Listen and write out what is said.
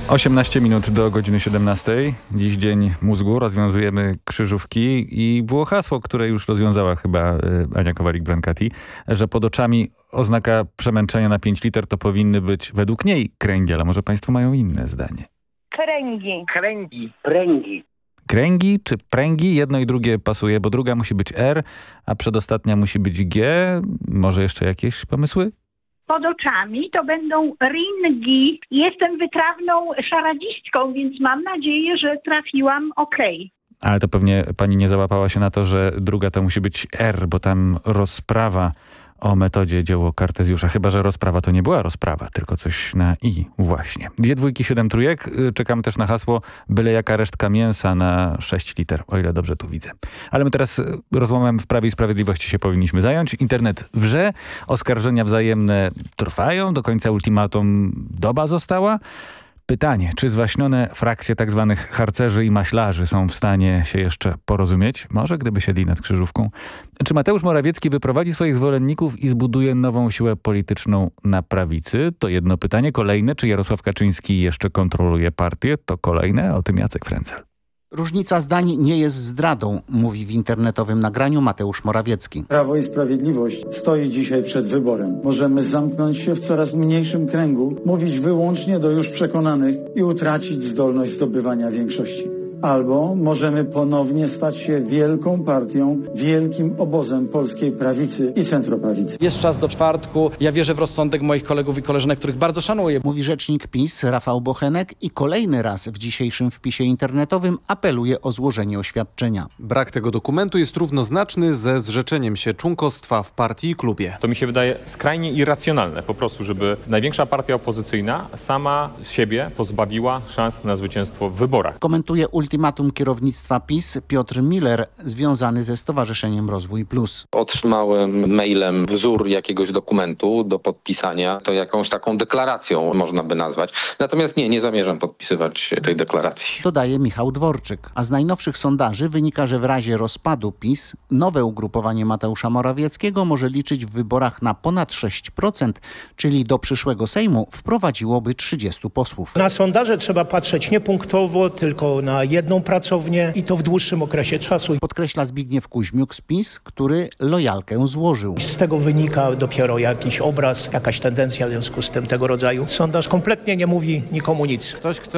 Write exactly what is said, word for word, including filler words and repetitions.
osiemnaście minut do godziny siedemnastej. Dziś dzień mózgu, rozwiązujemy krzyżówki i było hasło, które już rozwiązała chyba Ania Kowalik-Brancati, że pod oczami oznaka przemęczenia na pięć liter to powinny być według niej kręgi, ale może państwo mają inne zdanie. Kręgi. Kręgi. Pręgi. Kręgi czy pręgi? Jedno i drugie pasuje, bo druga musi być R, a przedostatnia musi być G. Może jeszcze jakieś pomysły? Pod oczami to będą ringi. Jestem wytrawną szaradzistką, więc mam nadzieję, że trafiłam okej. Ale to pewnie pani nie załapała się na to, że druga to musi być R, bo tam rozprawa o metodzie dzieło Kartezjusza. Chyba że rozprawa to nie była rozprawa, tylko coś na i właśnie. Dwie dwójki, siedem trójek. Czekamy też na hasło byle jaka resztka mięsa na sześć liter, o ile dobrze tu widzę. Ale my teraz rozłamem w Prawie i Sprawiedliwości się powinniśmy zająć. Internet wrze, oskarżenia wzajemne trwają, do końca ultimatum doba została. Pytanie, czy zwaśnione frakcje tak zwanych harcerzy i maślarzy są w stanie się jeszcze porozumieć? Może gdyby siedli nad krzyżówką? Czy Mateusz Morawiecki wyprowadzi swoich zwolenników i zbuduje nową siłę polityczną na prawicy? To jedno pytanie. Kolejne, czy Jarosław Kaczyński jeszcze kontroluje partię? To kolejne. O tym Jacek Frencel. Różnica zdań nie jest zdradą, mówi w internetowym nagraniu Mateusz Morawiecki. Prawo i Sprawiedliwość stoi dzisiaj przed wyborem. Możemy zamknąć się w coraz mniejszym kręgu, mówić wyłącznie do już przekonanych i utracić zdolność zdobywania większości. Albo możemy ponownie stać się wielką partią, wielkim obozem polskiej prawicy i centroprawicy. Jest czas do czwartku. Ja wierzę w rozsądek moich kolegów i koleżanek, których bardzo szanuję. Mówi rzecznik PiS Rafał Bochenek i kolejny raz w dzisiejszym wpisie internetowym apeluje o złożenie oświadczenia. Brak tego dokumentu jest równoznaczny ze zrzeczeniem się członkostwa w partii i klubie. To mi się wydaje skrajnie irracjonalne po prostu, żeby największa partia opozycyjna sama siebie pozbawiła szans na zwycięstwo w wyborach. Komentuje ultimatum kierownictwa PiS Piotr Miller, związany ze Stowarzyszeniem Rozwój Plus. Otrzymałem mailem wzór jakiegoś dokumentu do podpisania. To jakąś taką deklaracją można by nazwać. Natomiast nie, nie zamierzam podpisywać tej deklaracji. Dodaje Michał Dworczyk. A z najnowszych sondaży wynika, że w razie rozpadu PiS nowe ugrupowanie Mateusza Morawieckiego może liczyć w wyborach na ponad sześć procent, czyli do przyszłego Sejmu wprowadziłoby trzydziestu posłów. Na sondaże trzeba patrzeć nie punktowo, tylko na jedną pracownię i to w dłuższym okresie czasu. Podkreśla Zbigniew Kuźmiuk z PiS, który lojalkę złożył. Z tego wynika dopiero jakiś obraz, jakaś tendencja w związku z tym tego rodzaju. Sondaż kompletnie nie mówi nikomu nic. Ktoś, kto